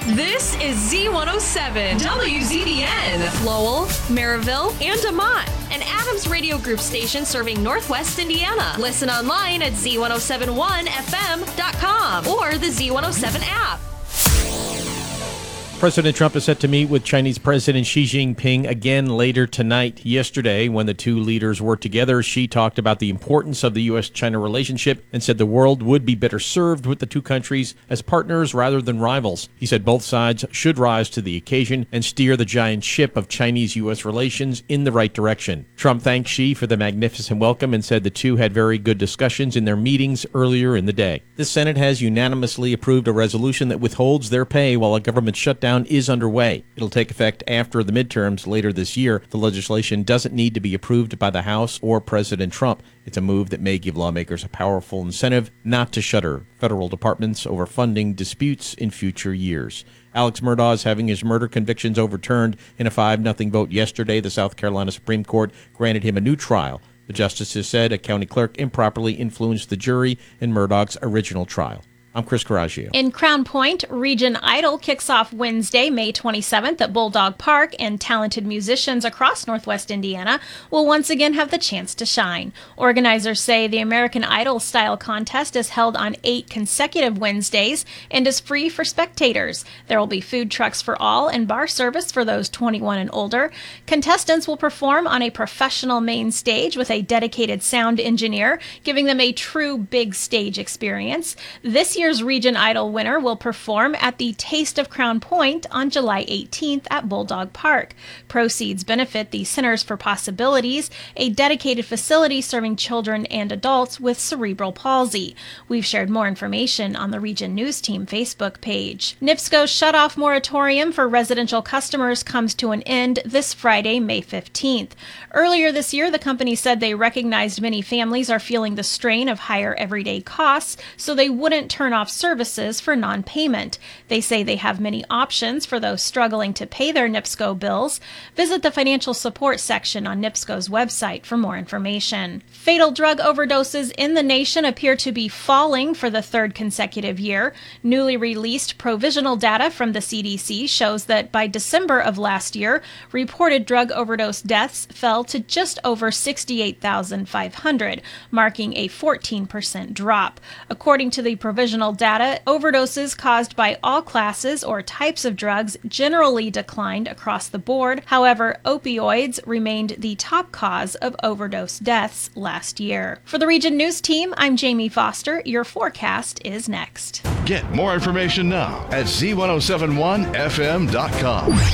This is Z107 WZBN, Lowell, Maryville, and Amont, an Adams Radio Group station serving Northwest Indiana. Listen online at z1071fm.com or the Z107 app. President Trump is set to meet with Chinese President Xi Jinping again later tonight. Yesterday, when the two leaders were together, Xi talked about the importance of the U.S.-China relationship and said the world would be better served with the two countries as partners rather than rivals. He said both sides should rise to the occasion and steer the giant ship of Chinese-U.S. relations in the right direction. Trump thanked Xi for the magnificent welcome and said the two had very good discussions in their meetings earlier in the day. The Senate has unanimously approved a resolution that withholds their pay while a government shutdown is underway. It'll take effect after the midterms later this year. The legislation doesn't need to be approved by the House or President Trump. It's a move that may give lawmakers a powerful incentive not to shutter federal departments over funding disputes in future years. Alex Murdaugh is having his murder convictions overturned in a 5-0 vote yesterday. The South Carolina Supreme Court granted him a new trial. The justices said a county clerk improperly influenced the jury in Murdaugh's original trial. I'm Chris Coraggio. In Crown Point, Region Idol kicks off Wednesday, May 27th at Bulldog Park, and talented musicians across Northwest Indiana will once again have the chance to shine. Organizers say the American Idol-style contest is held on 8 consecutive Wednesdays and is free for spectators. There will be food trucks for all and bar service for those 21 and older. Contestants will perform on a professional main stage with a dedicated sound engineer, giving them a true big stage experience. This year's Region Idol winner will perform at the Taste of Crown Point on July 18th at Bulldog Park. Proceeds benefit the Centers for Possibilities, a dedicated facility serving children and adults with cerebral palsy. We've shared more information on the Region News Team Facebook page. NIPSCO's shutoff moratorium for residential customers comes to an end this Friday, May 15th. Earlier this year, the company said they recognized many families are feeling the strain of higher everyday costs, so they wouldn't turn off services for non-payment. They say they have many options for those struggling to pay their NIPSCO bills. Visit the financial support section on NIPSCO's website for more information. Fatal drug overdoses in the nation appear to be falling for the third consecutive year. Newly released provisional data from the CDC shows that by December of last year, reported drug overdose deaths fell to just over 68,500, marking a 14% drop. According to the provisional data, overdoses caused by all classes or types of drugs generally declined across the board. However, opioids remained the top cause of overdose deaths last year. For the Region News Team, I'm Jamie Foster. Your forecast is next. Get more information now at z1071fm.com.